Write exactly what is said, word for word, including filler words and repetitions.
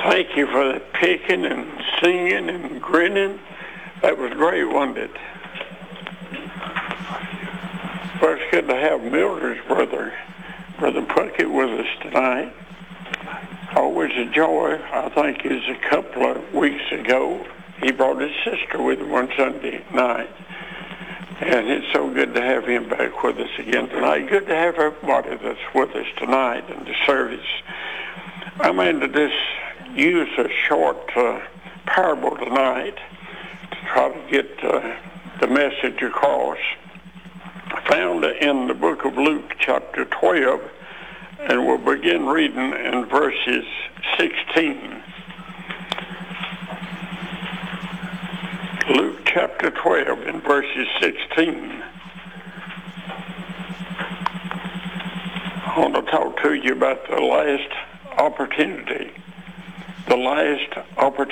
Thank you for the picking and singing and grinning. That was great, wasn't it? Well, it's good to have Mildred's brother, Brother Puckett, with us tonight. Always a joy. I think it was a couple of weeks ago. He brought his sister with him one Sunday night. And it's so good to have him back with us again tonight. Good to have everybody that's with us tonight in the service. I'm going to just use a short uh, parable tonight to try to get uh, the message across. Found in the book of Luke, chapter twelve, and we'll begin reading in verses sixteen. Luke chapter twelve and verses sixteen. I want to talk to you about the last opportunity. The last opportunity.